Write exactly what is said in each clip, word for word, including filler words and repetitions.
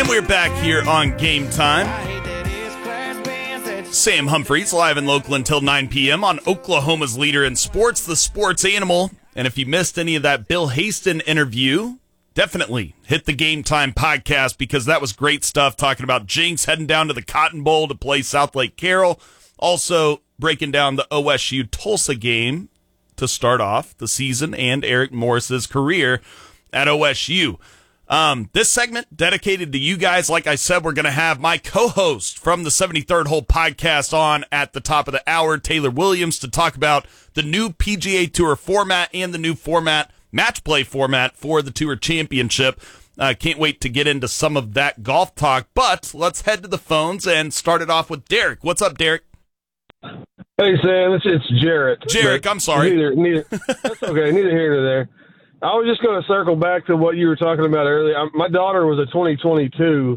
And we're back here on Game Time. Sam Humphreys, live and local until nine p.m. on Oklahoma's leader in sports, the Sports Animal. And if you missed any of that Bill Haston interview, definitely hit the Game Time podcast because that was great stuff, talking about Jinx heading down to the Cotton Bowl to play South Lake Carroll. Also breaking down the O S U-Tulsa game to start off the season and Eric Morris's career at O S U. Um, this segment dedicated to you guys. Like I said, we're going to have my co-host from the seventy-third Hole podcast on at the top of the hour, Taylor Williams, to talk about the new P G A Tour format and the new format, match play format for the Tour Championship. Uh, can't wait to get into some of that golf talk, but let's head to the phones and start it off with Derek. What's up, Derek? Hey, Sam, it's, it's Jarrett. Jarrett, I'm sorry. Neither, neither, that's okay, neither here nor there. I was just going to circle back to what you were talking about earlier. I, my daughter was a twenty twenty-two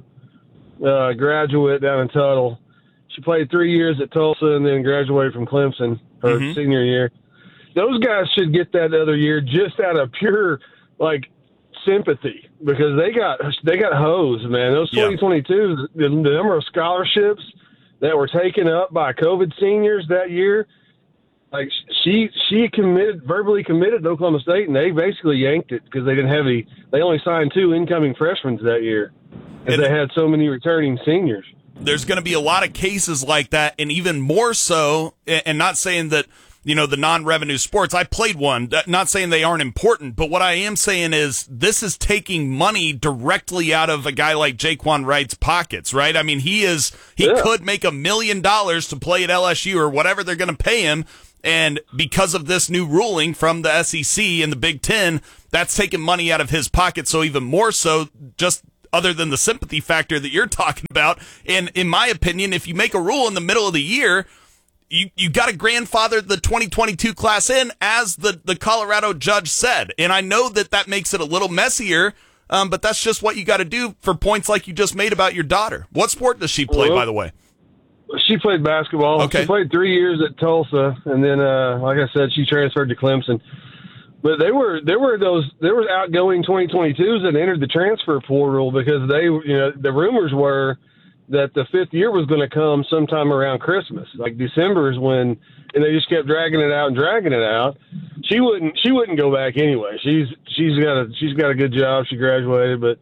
uh, graduate down in Tuttle. She played three years at Tulsa and then graduated from Clemson her Mm-hmm. senior year. Those guys should get that other year just out of pure, like, sympathy because they got they got hosed, man. Those twenty twenty-twos, the, the number of scholarships that were taken up by COVID seniors that year, like she she committed verbally committed to Oklahoma State, and they basically yanked it because they didn't have any. They only signed two incoming freshmen that year, and they had so many returning seniors. There's going to be a lot of cases like that, and even more so. And not saying that you know the non-revenue sports. I played one. Not saying they aren't important, but what I am saying is this is taking money directly out of a guy like Jaquan Wright's pockets, right? I mean, he is he Yeah. could make a million dollars to play at L S U or whatever they're going to pay him. And because of this new ruling from the S E C and the Big Ten, that's taking money out of his pocket. So even more so, just other than the sympathy factor that you're talking about. And in my opinion, if you make a rule in the middle of the year, you, you got to grandfather the twenty twenty-two class in, as the, the Colorado judge said. And I know that that makes it a little messier, um, but that's just what you got to do for points like you just made about your daughter. What sport does she play, Well, by the way? She played basketball. Okay. She played three years at Tulsa, and then, uh, like I said, she transferred to Clemson. But they were there were those there was outgoing twenty twenty-twos that entered the transfer portal because they you know the rumors were that the fifth year was going to come sometime around Christmas, like December is when, and they just kept dragging it out and dragging it out. She wouldn't she wouldn't go back anyway. She's she's got a she's got a good job. She graduated, but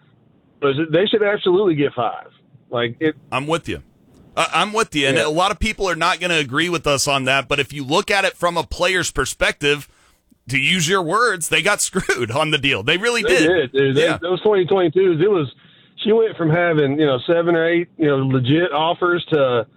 but they should absolutely get five. Like it. I'm with you. I'm with you, and Yeah. a lot of people are not going to agree with us on that, but if you look at it from a player's perspective, to use your words, they got screwed on the deal. They really They did. did, dude. They, Yeah. Those twenty twenty-twos, it was, she went from having, you know, seven or eight, you know, legit offers to,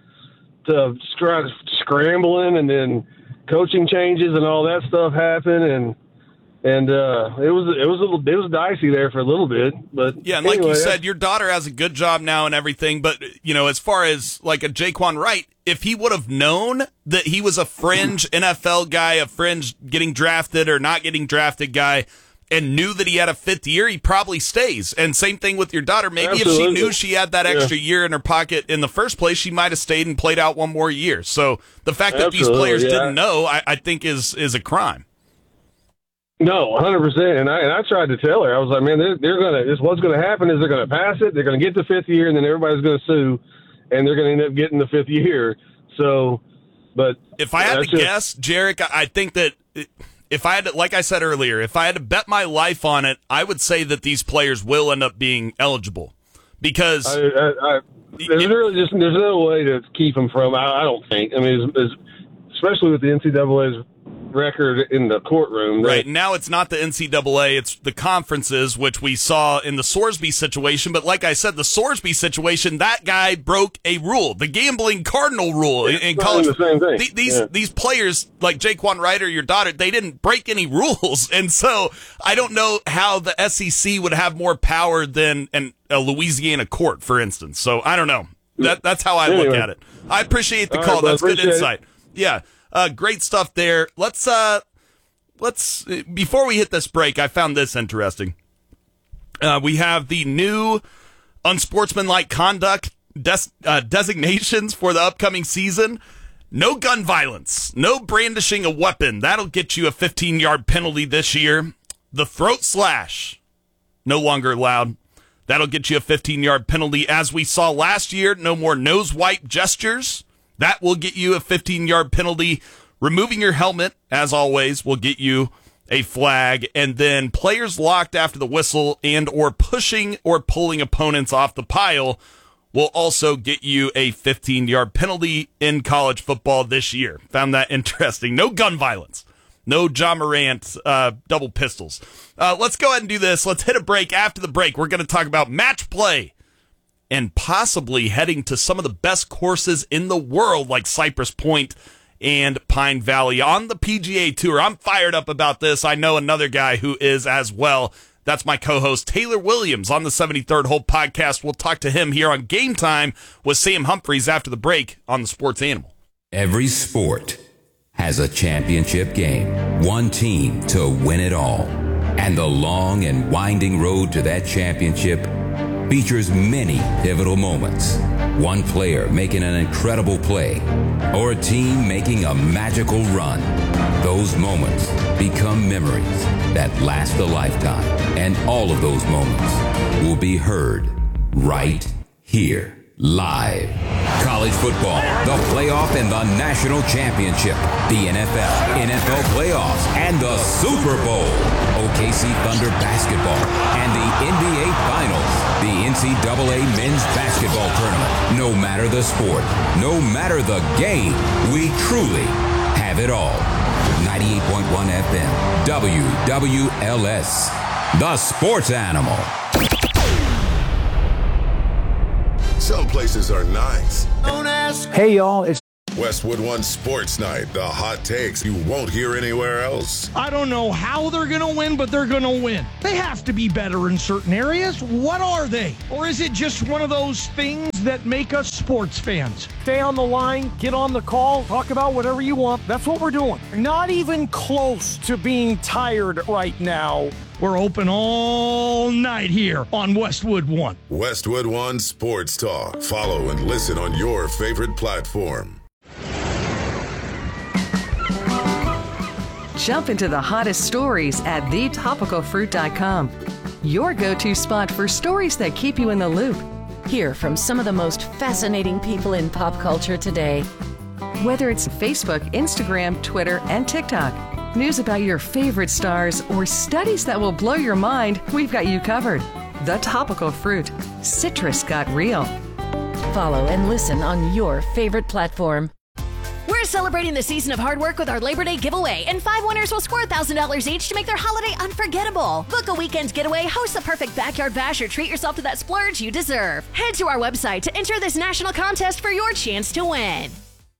to scr- scrambling, and then coaching changes and all that stuff happened. And, and, uh, it was, it was a little, it was dicey there for a little bit, but Yeah, and like anyway, you said, your daughter has a good job now and everything, but, you know, as far as like a Jaquan Wright, if he would have known that he was a fringe N F L guy, a fringe getting drafted or not getting drafted guy, and knew that he had a fifth year, he probably stays. And same thing with your daughter. Maybe Absolutely. if she knew she had that extra Yeah. year in her pocket in the first place, she might have stayed and played out one more year. So the fact that these Absolutely, players yeah. didn't know, I, I think is is a crime. No, one hundred percent. And I and I tried to tell her. I was like, man, they're, they're going to – what's going to happen is they're going to pass it, they're going to get the fifth year, and then everybody's going to sue, and they're going to end up getting the fifth year. So, but – If I had that's to just- guess, Jarek, I I think that if I had to, like I said earlier, if I had to bet my life on it, I would say that these players will end up being eligible because I, I, I, there's really just there's no way to keep them from. I, I don't think. I mean, as, as, especially with the N C double A's record in the courtroom. right now it's not the N C double A, it's the conferences, which we saw in the Sorsby situation. But like I said, the Sorsby situation, that guy broke a rule, the gambling cardinal rule in, in not college. the same thing. The- These Yeah. these players like Jaquan Wright or your daughter, they didn't break any rules, and so I don't know how the S E C would have more power than an, a Louisiana court, for instance. So I don't know. That that's how I look Anyway. at it. I appreciate the All call. right, bud. That's good Appreciate it. insight. Yeah, uh, great stuff there. Let's uh, let's before we hit this break, I found this interesting. Uh, we have the new unsportsmanlike conduct des- uh, designations for the upcoming season. No gun violence, no brandishing a weapon. That'll get you a fifteen-yard penalty this year. The throat slash, no longer allowed. That'll get you a fifteen-yard penalty. As we saw last year, no more nose wipe gestures. That will get you a fifteen-yard penalty. Removing your helmet, as always, will get you a flag. And then players locked after the whistle and or pushing or pulling opponents off the pile will also get you a fifteen-yard penalty in college football this year. Found that interesting. No gun violence. No John Morant uh, double pistols. Uh, let's go ahead and do this. Let's hit a break. After the break, we're going to talk about match play and possibly heading to some of the best courses in the world like Cypress Point and Pine Valley on the P G A Tour. I'm fired up about this. I know another guy who is as well. That's my co-host, Taylor Williams, on the seventy-third Hole podcast. We'll talk to him here on Game Time with Sam Humphreys after the break on the Sports Animal. Every sport has a championship game, one team to win it all. And the long and winding road to that championship features many pivotal moments. One player making an incredible play, or a team making a magical run. Those moments become memories that last a lifetime. And all of those moments will be heard right here. Live. College football, the playoff and the national championship, the N F L, N F L playoffs, and the Super Bowl, O K C Thunder basketball, and the N B A Finals, the N C double A men's basketball tournament. No matter the sport, no matter the game, we truly have it all. ninety-eight point one F M, W W L S, the Sports Animal. Some places are nice. Don't ask. Hey, y'all, it's Westwood One Sports Night. The hot takes you won't hear anywhere else. I don't know how they're going to win, but they're going to win. They have to be better in certain areas. What are they? Or is it just one of those things that make us sports fans? stay on the line, get on the call, talk about whatever you want. That's what we're doing. Not even close to being tired right now. We're open all night here on Westwood One. Westwood One Sports Talk. Follow and listen on your favorite platform. Jump into the hottest stories at the topical fruit dot com. Your go-to spot for stories that keep you in the loop. Hear from some of the most fascinating people in pop culture today. Whether it's Facebook, Instagram, Twitter, and TikTok, news about your favorite stars, or studies that will blow your mind, we've got you covered. The Topical Fruit. Citrus got real. Follow and listen on your favorite platform. We're celebrating the season of hard work with our Labor Day giveaway, and five winners will score one thousand dollars each to make their holiday unforgettable. Book a weekend getaway, host the perfect backyard bash, or treat yourself to that splurge you deserve. Head to our website to enter this national contest for your chance to win.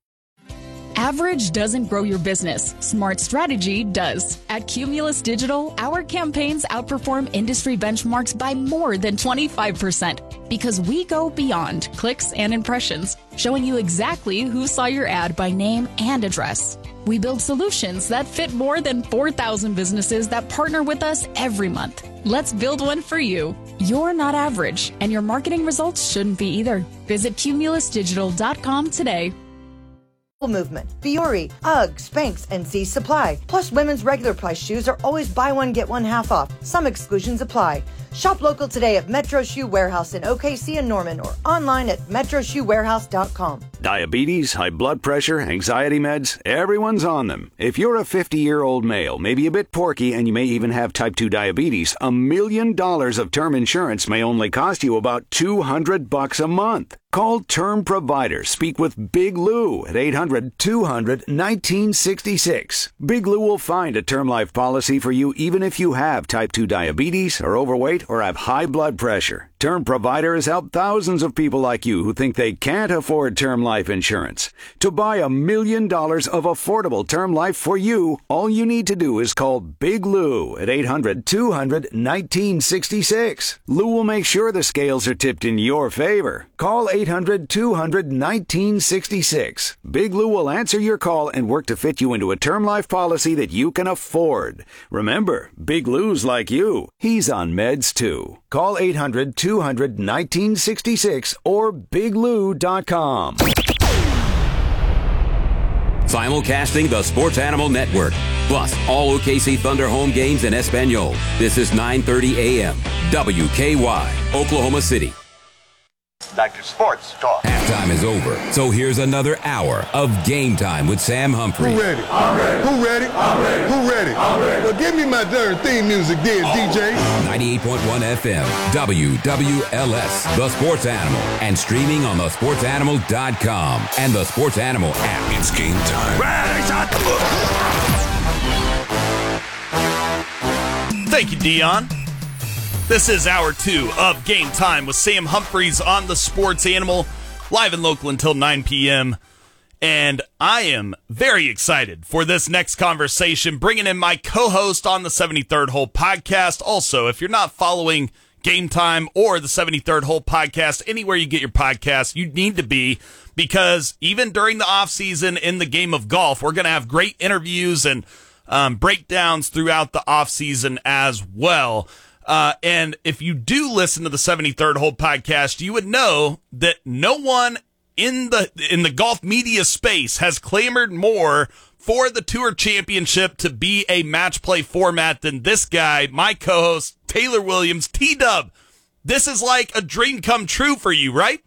Average doesn't grow your business. Smart strategy does. At Cumulus Digital, our campaigns outperform industry benchmarks by more than twenty-five percent because we go beyond clicks and impressions, showing you exactly who saw your ad by name and address. We build solutions that fit more than four thousand businesses that partner with us every month. Let's build one for you. You're not average, and your marketing results shouldn't be either. Visit cumulus digital dot com today. Movement, Fiore, UGG, Spanx, and C Supply. Plus, women's regular price shoes are always buy one, get one half off. Some exclusions apply. Shop local today at Metro Shoe Warehouse in O K C and Norman, or online at metro shoe warehouse dot com. Diabetes, high blood pressure, anxiety meds, everyone's on them. If you're a fifty-year-old male, maybe a bit porky, and you may even have type two diabetes, a million dollars of term insurance may only cost you about two hundred bucks a month. Call Term Provider. Speak with Big Lou at eight hundred, two hundred, nineteen sixty-six. Big Lou will find a term life policy for you even if you have type two diabetes, are overweight, or have high blood pressure. Term Provider has helped thousands of people like you who think they can't afford term life insurance. To buy a million dollars of affordable term life for you, all you need to do is call Big Lou at eight hundred, two hundred, nineteen sixty-six. Lou will make sure the scales are tipped in your favor. Call eight hundred, two hundred, nineteen sixty-six. Big Lou will answer your call and work to fit you into a term life policy that you can afford. Remember, Big Lou's like you. He's on meds too. Call eight hundred, two hundred, nineteen sixty-six or big lou dot com. Simulcasting the Sports Animal Network. Plus, all O K C Thunder home games in Espanol. This is nine thirty a.m. W K Y, Oklahoma City. Back to Sports Talk. Halftime is over, so here's another hour of Game Time with Sam Humphrey. Who ready? I'm ready. Who ready? I'm ready. Who ready? I'm ready. Well, give me my darn theme music then, D J. ninety-eight point one F M, W W L S, The Sports Animal, and streaming on the sports animal dot com and the Sports Animal app. It's game time. Ready, shot, Thank you, Dion. This is hour two of Game Time with Sam Humphreys on the Sports Animal, live and local until nine p.m. And I am very excited for this next conversation, bringing in my co-host on the seventy-third Hole podcast. Also, if you're not following Game Time or the seventy-third Hole podcast, anywhere you get your podcast, you need to be, because even during the offseason in the game of golf, we're going to have great interviews and um, breakdowns throughout the offseason as well. Uh, and if you do listen to the seventy-third Hole podcast, you would know that no one in the in the golf media space has clamored more for the Tour Championship to be a match play format than this guy, my co-host, Taylor Williams, T-Dub. This is like a dream come true for you, right?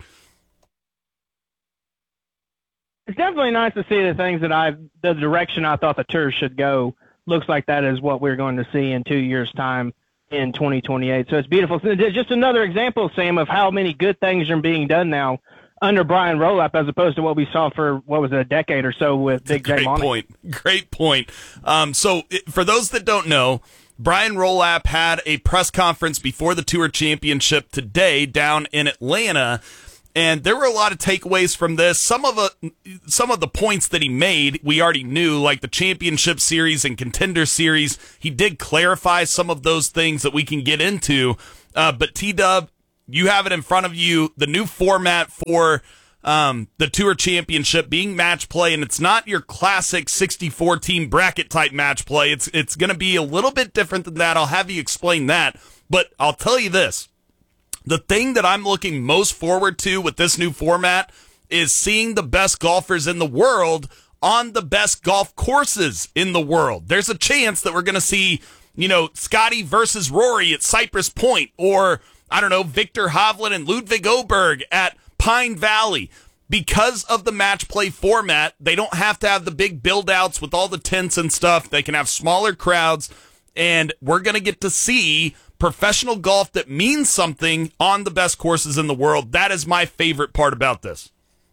It's definitely nice to see the things that I, the direction I thought the Tour should go. Looks like that is what we're going to see in two years' time. In twenty twenty-eight. So it's beautiful. Just another example, Sam, of how many good things are being done now under Brian Rolapp as opposed to what we saw for, what was it, a decade or so with Big J. Great Monty. point. Great point. Um, so for those that don't know, Brian Rolapp had a press conference before the Tour Championship today down in Atlanta, and there were a lot of takeaways from this. Some of the, some of the points that he made, we already knew, like the Championship Series and Contender Series. He did clarify some of those things that we can get into. Uh, but T-Dub, you have it in front of you, the new format for um, the Tour Championship being match play, and it's not your classic sixty-four team bracket type match play. It's, it's going to be a little bit different than that. I'll have you explain that. But I'll tell you this. The thing that I'm looking most forward to with this new format is seeing the best golfers in the world on the best golf courses in the world. There's a chance that we're going to see, you know, Scotty versus Rory at Cypress Point, or, I don't know, Victor Hovland and Ludwig Oberg at Pine Valley. Because of the match play format, they don't have to have the big build-outs with all the tents and stuff. They can have smaller crowds, and we're going to get to see professional golf that means something on the best courses in the world. That is my favorite part about this.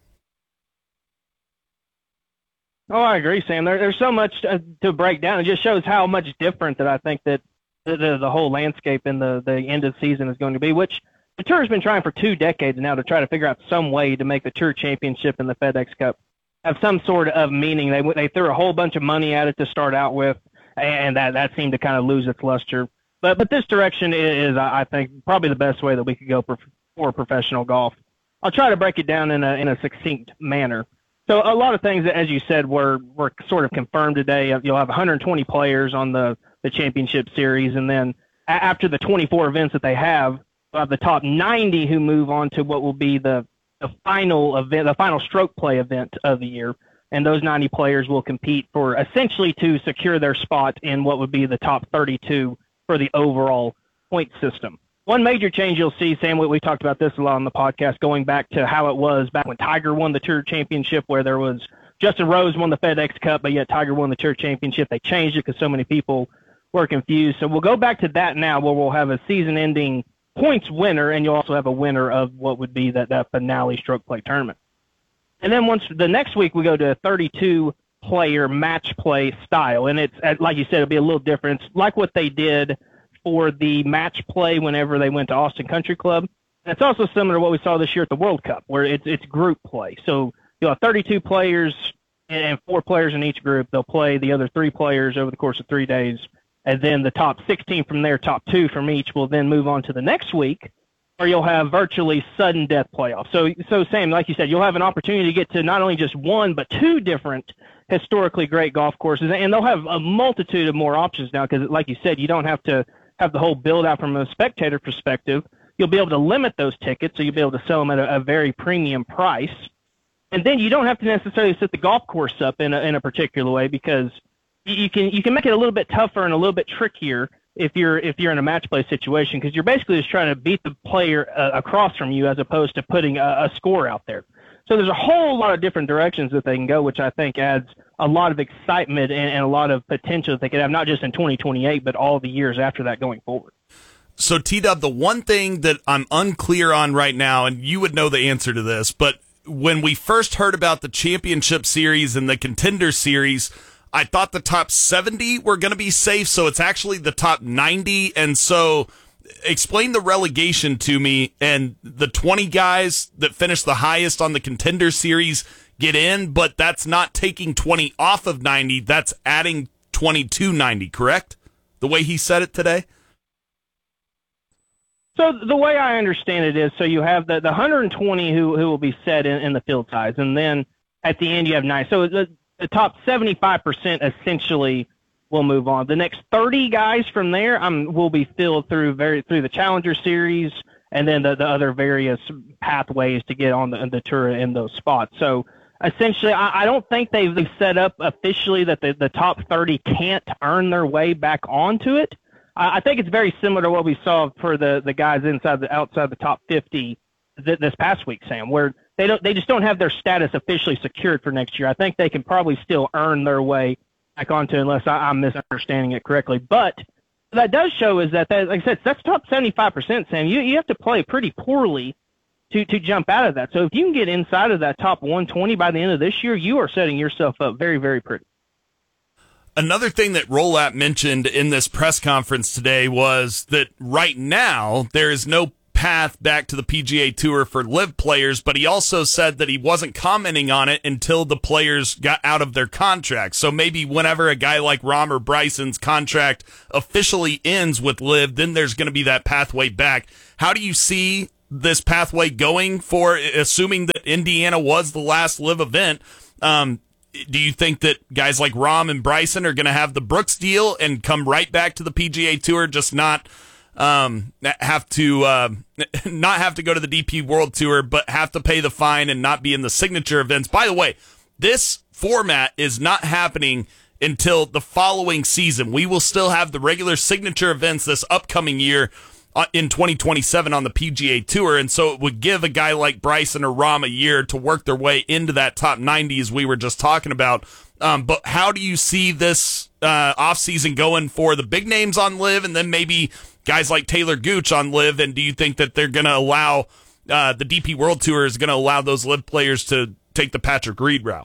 Oh, I agree, Sam. There, there's so much to, to break down. It just shows how much different that I think that the, the, the whole landscape in the, the end of the season is going to be, which the Tour has been trying for two decades now to try to figure out some way to make the Tour Championship and the FedEx Cup have some sort of meaning. They, they threw a whole bunch of money at it to start out with, and that, that seemed to kind of lose its luster. But but this direction is, I think, probably the best way that we could go for, for professional golf. I'll try to break it down in a in a succinct manner. So a lot of things, as you said, were were sort of confirmed today. You'll have one hundred twenty players on the, the championship series, and then after the twenty-four events that they have, we'll have the top ninety who move on to what will be the, the final event, the final stroke play event of the year. And those ninety players will compete for essentially to secure their spot in what would be the top thirty-two for the overall point system. One major change you'll see, Sam, we, we talked about this a lot on the podcast, going back to how it was back when Tiger won the Tour Championship, where there was Justin Rose won the FedEx Cup, but yet Tiger won the Tour Championship. They changed it because so many people were confused. So we'll go back to that now, where we'll have a season-ending points winner, and you'll also have a winner of what would be that, that finale stroke play tournament. And then once the next week, we go to a thirty-two player match play style. And it's, like you said, it'll be a little different. It's like what they did for the match play whenever they went to Austin Country Club. And it's also similar to what we saw this year at the World Cup, where it's it's group play. So you'll have thirty-two players and four players in each group. They'll play the other three players over the course of three days. And then the top sixteen from there, top two from each, will then move on to the next week, where you'll have virtually sudden death playoffs. So, so Sam, like you said, you'll have an opportunity to get to not only just one, but two different historically great golf courses. And they'll have a multitude of more options now because, like you said, you don't have to have the whole build-out from a spectator perspective. You'll be able to limit those tickets, so you'll be able to sell them at a, a very premium price. And then you don't have to necessarily set the golf course up in a, in a particular way, because you can you can make it a little bit tougher and a little bit trickier if you're if you're in a match play situation, because you're basically just trying to beat the player uh, across from you as opposed to putting a, a score out there. So there's a whole lot of different directions that they can go, which I think adds a lot of excitement and, and a lot of potential that they could have, not just in twenty twenty-eight, but all the years after that going forward. So, T-Dub, the one thing that I'm unclear on right now, and you would know the answer to this, but when we first heard about the championship series and the contender series, I thought the top seventy were going to be safe, so it's actually the top ninety. And so explain the relegation to me, and the twenty guys that finish the highest on the contender series get in, but that's not taking twenty off of ninety, that's adding twenty to ninety, correct? The way he said it today? So the way I understand it is, so you have the, the one hundred twenty who, who will be set in, in the field size, and then at the end you have nine. So the, the top seventy-five percent essentially will move on. The next thirty guys from there um, will be filled through very through the Challenger Series and then the, the other various pathways to get on the, the tour in those spots. So essentially, I, I don't think they've, they've set up officially that the, the top thirty can't earn their way back onto it. I think it's very similar to what we saw for the, the guys inside the outside the top fifty th- this past week, Sam, where they don't they just don't have their status officially secured for next year. I think they can probably still earn their way back onto, unless I, I'm misunderstanding it correctly. But what that does show is that, that like I said, that's top seventy-five percent, Sam. You you have to play pretty poorly to to jump out of that. So if you can get inside of that top one twenty by the end of this year, you are setting yourself up very, very pretty. Another thing that Rolap mentioned in this press conference today was that right now there is no path back to the P G A Tour for LIV players, but he also said that he wasn't commenting on it until the players got out of their contract. So maybe whenever a guy like Rahm or Bryson's contract officially ends with LIV, then there's going to be that pathway back. How do you see this pathway going for, assuming that Indiana was the last LIV event? Um, Do you think that guys like Rahm and Bryson are going to have the Brooks deal and come right back to the P G A Tour, just not um, have to uh, not have to go to the D P World Tour, but have to pay the fine and not be in the signature events? By the way, this format is not happening until the following season. We will still have the regular signature events this upcoming year in twenty twenty-seven on the P G A Tour, and so it would give a guy like Bryson or Rahm a year to work their way into that top ninety, as we were just talking about. Um, but how do you see this uh, offseason going for the big names on LIV, and then maybe guys like Taylor Gooch on LIV, and do you think that they're going to allow uh, the D P World Tour is going to allow those LIV players to take the Patrick Reed route?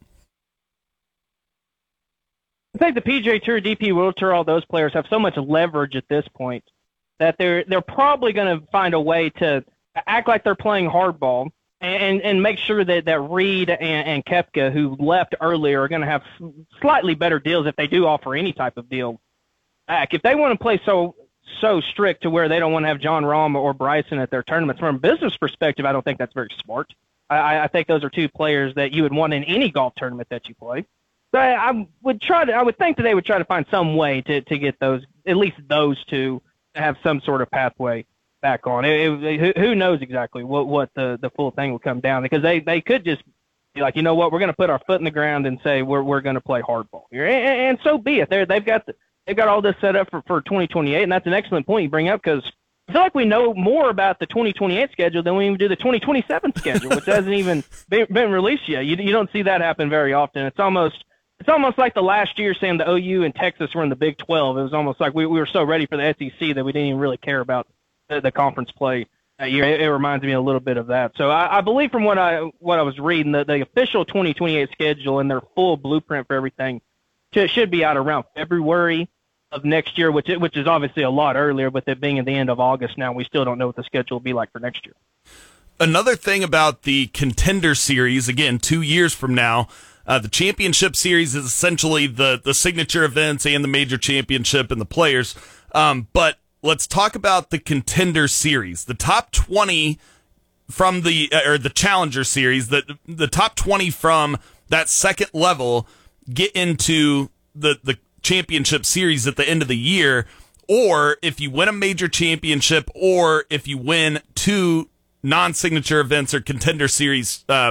I think the P G A Tour, D P World Tour, all those players have so much leverage at this point that they're they're probably going to find a way to act like they're playing hardball and and make sure that, that Reed and, and Koepka, who left earlier, are going to have slightly better deals if they do offer any type of deal back. If they want to play so so strict to where they don't want to have John Rahm or Bryson at their tournaments, from a business perspective, I don't think that's very smart. I, I think those are two players that you would want in any golf tournament that you play. So I, I would try to I would think that they would try to find some way to, to get those, at least those two, have some sort of pathway back on. It, it, who knows exactly what, what the, the full thing will come down, because they, they could just be like, you know what, we're going to put our foot in the ground and say we're we're going to play hardball here, and, and so be it. They're, they've got the, they've got all this set up for, for twenty twenty-eight, and that's an excellent point you bring up, because I feel like we know more about the twenty twenty-eight schedule than we even do the twenty twenty-seven schedule, which hasn't even been, been released yet. You, you don't see that happen very often. It's almost It's almost like the last year, Sam, the O U and Texas were in the Big twelve. It was almost like we, we were so ready for the S E C that we didn't even really care about the, the conference play that year. It, it reminds me a little bit of that. So I, I believe from what I what I was reading, the, the official twenty twenty-eight schedule and their full blueprint for everything should, should be out around February of next year, which which is obviously a lot earlier, with it being at the end of August now. We still don't know what the schedule will be like for next year. Another thing about the Contender Series, again, two years from now, Uh, the championship series is essentially the, the signature events and the major championship and the players. Um, but let's talk about the Contender Series. The top twenty from the, uh, or the Challenger Series, the, the top twenty from that second level get into the, the championship series at the end of the year. Or if you win a major championship, or if you win two non-signature events or Contender Series um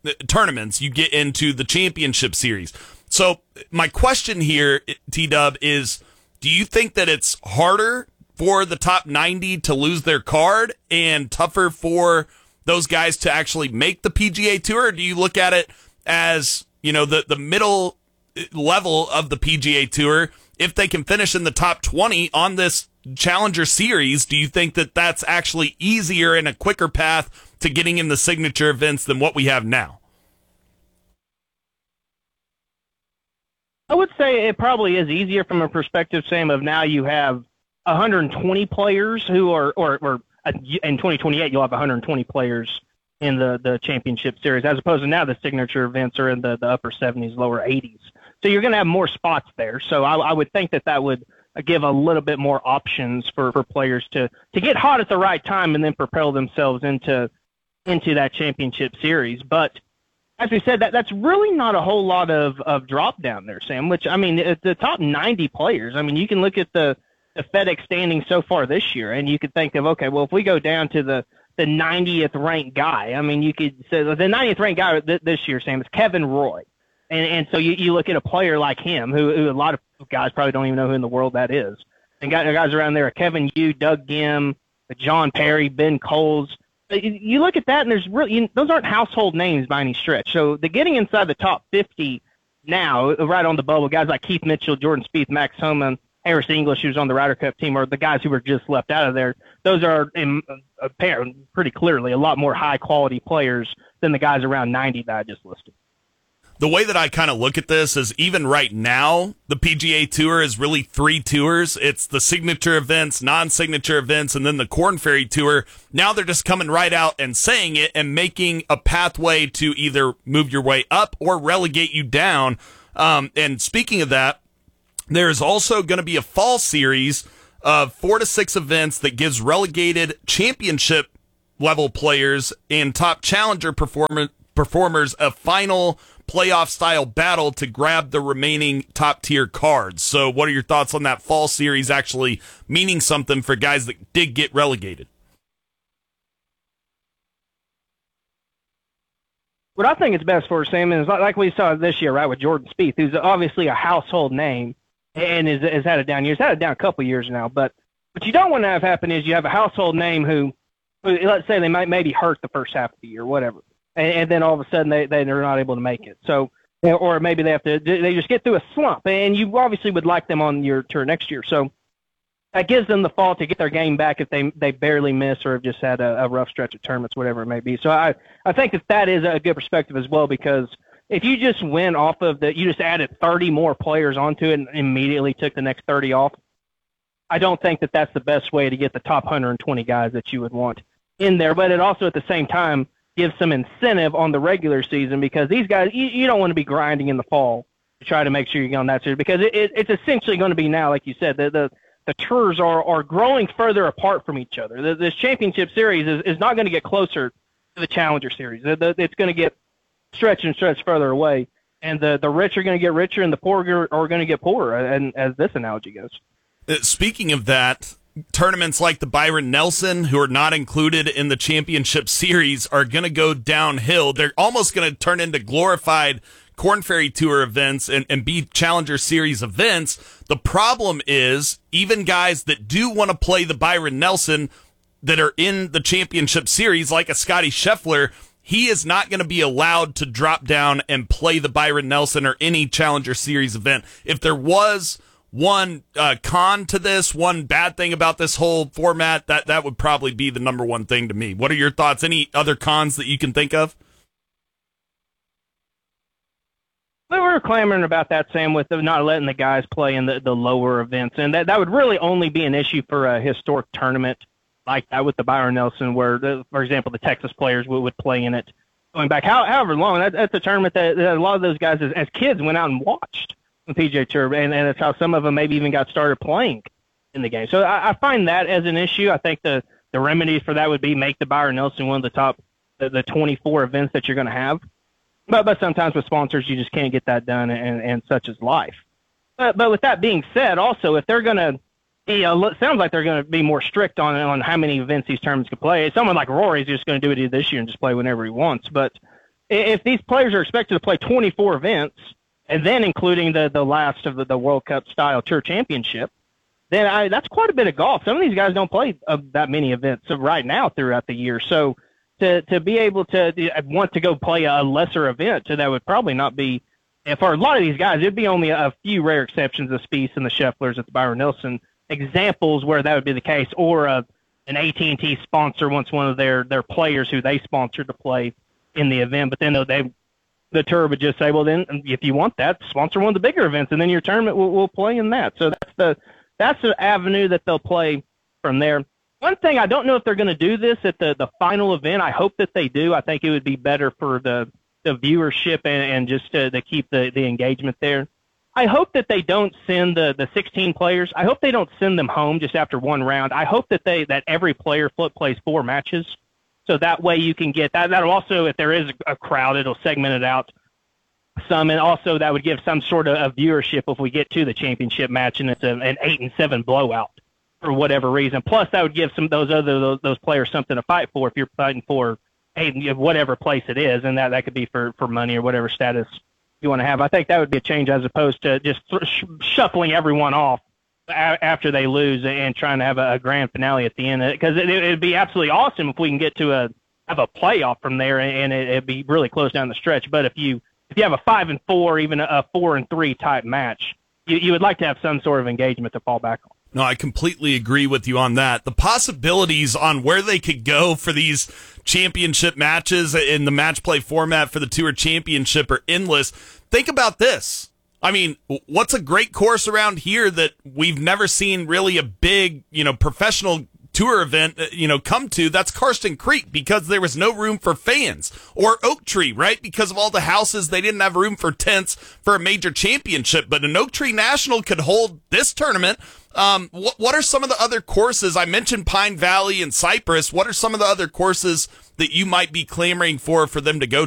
tournaments, you get into the championship series. So my question here, T-Dub, is do you think that it's harder for the top ninety to lose their card and tougher for those guys to actually make the P G A Tour? Or do you look at it as, you know, the, the middle level of the P G A Tour? If they can finish in the top twenty on this Challenger Series, do you think that that's actually easier and a quicker path to getting in the signature events than what we have now? I would say it probably is easier from a perspective, Sam, of now you have one hundred twenty players who are, or, or in twenty twenty-eight, you'll have one hundred twenty players in the, the championship series, as opposed to now the signature events are in the, the upper seventies, lower eighties. So you're going to have more spots there. So I, I would think that that would give a little bit more options for, for players to, to get hot at the right time and then propel themselves into into that championship series. But as we said, that that's really not a whole lot of, of drop down there, Sam, which, I mean, the top ninety players, I mean, you can look at the, the FedEx standing so far this year, and you could think of, okay, well, if we go down to the, the ninetieth ranked guy, I mean, you could say the ninetieth ranked guy th- this year, Sam, is Kevin Roy. And, and so you, you look at a player like him, who, who a lot of guys probably don't even know who in the world that is. And guys, guys around there are Kevin Yu, Doug Gim, John Perry, Ben Coles. You look at that, and there's really you, those aren't household names by any stretch. So the getting inside the top fifty now, right on the bubble, guys like Keith Mitchell, Jordan Spieth, Max Homa, Harris English, who's on the Ryder Cup team, are the guys who were just left out of there. Those are, in, apparent, pretty clearly, a lot more high-quality players than the guys around ninety that I just listed. The way that I kind of look at this is even right now, the P G A Tour is really three tours. It's the signature events, non-signature events, and then the Korn Ferry Tour. Now they're just coming right out and saying it and making a pathway to either move your way up or relegate you down. Um, and speaking of that, there's also going to be a fall series of four to six events that gives relegated championship level players and top challenger performer, performers a final playoff style battle to grab the remaining top tier cards. So what are your thoughts on that fall series actually meaning something for guys that did get relegated? What I think is best for Sam is like we saw this year, right, with Jordan Spieth, who's obviously a household name and is, has had it down years, had it down a couple years now. But what you don't want to have happen is you have a household name who, who let's say they might maybe hurt the first half of the year, whatever. And then all of a sudden they, they're not able to make it. So, or maybe they have to, they just get through a slump. And you obviously would like them on your tour next year. So that gives them the fall to get their game back if they they barely miss or have just had a, a rough stretch of tournaments, whatever it may be. So I, I think that that is a good perspective as well, because if you just win off of the, you just added thirty more players onto it and immediately took the next thirty off, I don't think that that's the best way to get the top one hundred twenty guys that you would want in there. But it also at the same time give some incentive on the regular season, because these guys, you, you don't want to be grinding in the fall to try to make sure you get on that series, because it, it, it's essentially going to be now, like you said, the the, the tours are, are growing further apart from each other. The, this championship series is, is not going to get closer to the Challenger Series. The, the, it's going to get stretch and stretch further away, and the, the rich are going to get richer and the poor are, are going to get poorer, and as this analogy goes. Uh, speaking of that, tournaments like the Byron Nelson, who are not included in the championship series, are going to go downhill. They're almost going to turn into glorified Korn Ferry Tour events and, and be Challenger Series events. The problem is even guys that do want to play the Byron Nelson that are in the championship series, like a Scotty Scheffler, he is not going to be allowed to drop down and play the Byron Nelson or any Challenger Series event. If there was one uh, con to this, one bad thing about this whole format, that, that would probably be the number one thing to me. What are your thoughts? Any other cons that you can think of? We were clamoring about that, Sam, with not letting the guys play in the, the lower events, and that, that would really only be an issue for a historic tournament like that with the Byron Nelson, where, the, for example, the Texas players would, would play in it going back how, however long. That, that's a tournament that, that a lot of those guys as, as kids went out and watched the P G A Tour, and, and that's how some of them maybe even got started playing in the game. So I, I find that as an issue. I think the, the remedy for that would be make the Byron Nelson one of the top, the, the twenty-four events that you're going to have. But but sometimes with sponsors, you just can't get that done, and, and such is life. But but with that being said, also, if they're going to be, uh, it sounds like they're going to be more strict on on how many events these tournaments can play. Someone like Rory is just going to do it this year and just play whenever he wants. But if these players are expected to play twenty-four events, and then including the, the last of the, the World Cup style Tour Championship, then I, that's quite a bit of golf. Some of these guys don't play uh, that many events right now throughout the year. So to to be able to want to go play a lesser event, so that would probably not be, for a lot of these guys, it'd be only a few rare exceptions, the Spieth and the Schefflers at the Byron Nelson examples where that would be the case, or a, an A T and T sponsor wants one of their, their players who they sponsored to play in the event, but then they the tour would just say, well, then if you want that, sponsor one of the bigger events, and then your tournament will, will play in that. So that's the that's the avenue that they'll play from there. One thing, I don't know if they're going to do this at the, the final event. I hope that they do. I think it would be better for the, the viewership and, and just to, to keep the, the engagement there. I hope that they don't send the, the sixteen players. I hope they don't send them home just after one round. I hope that they that every player flip plays four matches. So that way you can get that. That'll also, if there is a crowd, it'll segment it out some. And also that would give some sort of, of viewership if we get to the championship match and it's a, an eight and seven blowout for whatever reason. Plus that would give some those other those, those players something to fight for if you're fighting for eight, whatever place it is. And that, that could be for, for money or whatever status you want to have. I think that would be a change as opposed to just sh- shuffling everyone off after they lose and trying to have a grand finale at the end, because it would be absolutely awesome if we can get to a have a playoff from there and it, it'd be really close down the stretch. But if you if you have a five and four, even a four and three type match, you, you would like to have some sort of engagement to fall back on. No, I completely agree with you on that. The possibilities on where they could go for these championship matches in the match play format for the Tour Championship are endless. Think about this. I mean, what's a great course around here that we've never seen really a big, you know, professional tour event, you know, come to? That's Karsten Creek, because there was no room for fans. Or Oak Tree, right? Because of all the houses, they didn't have room for tents for a major championship. But an Oak Tree National could hold this tournament. Um, what, what are some of the other courses? I mentioned Pine Valley and Cypress. What are some of the other courses that you might be clamoring for for them to go